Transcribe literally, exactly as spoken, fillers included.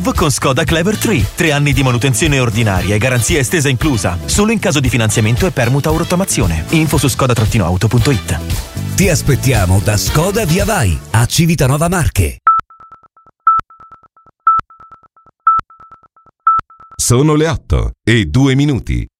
con Skoda Clever tre. Tre anni di manutenzione ordinaria e garanzia estesa inclusa. Solo in caso di finanziamento e permuta o rottamazione. Info su skoda auto punto it. Ti aspettiamo da Skoda Via Vai a Civitanova Marche. Sono le otto e due minuti.